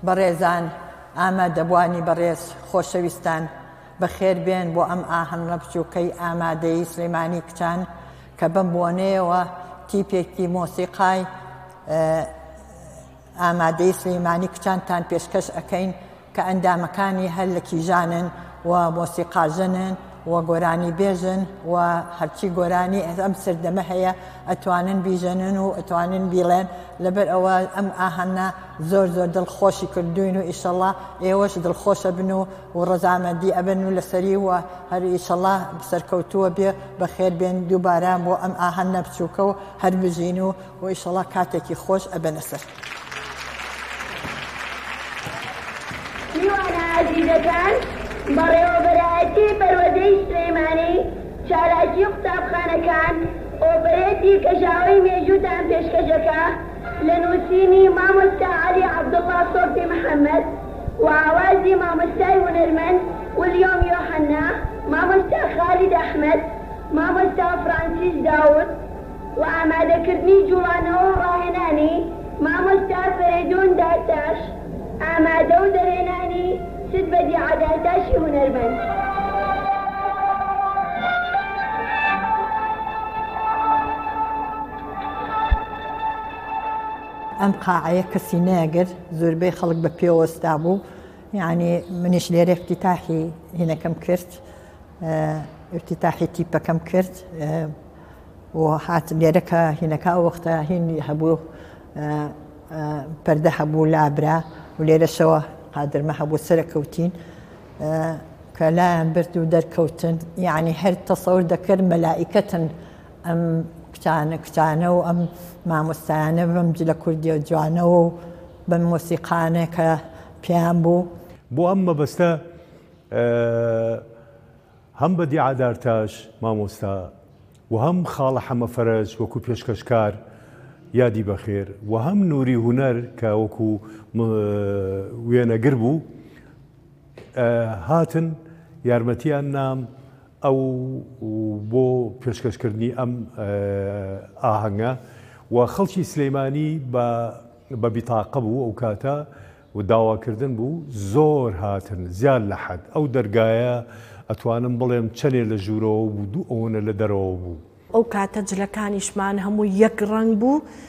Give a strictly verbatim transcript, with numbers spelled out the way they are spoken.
بەڕێزان ئامادەبوانی بەڕێز خۆشەویستان بەخێر بێن بۆ ئەم ئاهەنگە بچووکەی ئامادەیی سلێمانی کچان کە بەم بۆنەیەوە تیپێکی مۆسیقای ئامادەی سلێمانی کچانتان پێشکەش ئەەکەین کە ئەندامەکانی هەر لە کیژانن و مۆسیقاژنن و گۆرانی بێژن و هەرچی گۆرانی ئەم سەردەمە هەیە ئەتوانن بیژەنن و ئەتوانن بیڵێن لەبەر ئەوە ئەم ئاهەنگە زۆر زۆر دڵخۆشی کردوین و ئیشەڵڵا ئێوەش دڵخۆشە بن و ڕەزامەندی ئەبن و لەسەری و هەر ئیشەڵڵا سەرکەوتووە بێ بەخێر بێن دووبارە بۆ ئەم ئاهەنگە بچووکە و هەر بژین و و ئیشەڵڵا کاتێکی خۆش ئەبەنە سەر. میوانە عەزیزەکان، بەڕێوەبەرایەتی پەروەردەی سلێمانی چالاکی قوتابخانەکان ئۆپەرێتی کەژاوەی مێژووتان پێشکەشەکە لە نووسینی مامۆستا عەلی عەبدوڵڵا سۆفی محەممەد و ئاوازی مامۆستای هونەرمەند ولیۆم یۆحەنا، مامۆستا خالید ئەحمەد، مامۆستا فرانسیس داوود و ئامادەکردنی جوڵانەوە و ڕاهێنانی مامۆستا فەرێدوون دارتاش، ئامادە و دەرهێنانی سد بەدی عەداتاشی هونەرمەند. ئەم قاعەیە کەسی ناگەر زۆربەی خەڵک بە پێوەستا بوو، یعنی منیش لێرە افتتاحی هینەکەم کرد، افتتاحی تیپەکەم کرد و هات لێرە کە هینەکە ئەو وەختە هینی هەبوو پەردە هەبوو لابرا و لێرەشەوە قادرمە هەبوو سەرکەوتین کە لایەن برد و دەرکەوتن، یعنی هەر تەسەور دەکرد مەلائیکەتن ئەم کچانە کچانە و ئەم مامۆستایانە بەم جلە کوردی و جوانەوە و بەم مۆسیقانە کە پێیان بوو. بۆ ئەم مەبەستە هەم بەدی عەدارتاش مامۆستا و هەم خاڵە حەمە فەرەج وەکو پێشکەشکار یادی بەخێر و هەم نووری هونەر کە وەکو وێنەگر بوو هاتن یارمەتیان نام ئەو بۆ پێشکەشکردنی ئەم ئاهەنگە و خەڵکی سلێمانی بە بیتاقە بوو ئەو کاتە و داواکردن بوو زۆر هاتن زیاد لە حەد ئەو دەرگایە ئەتوانم بڵێم چەندێ لە ژوورەوە بوو دوو ئەوەنە لە دەرەوە بوو. ئەو کاتە جلەکانیشمان هەموو یەک ڕەنگ بوو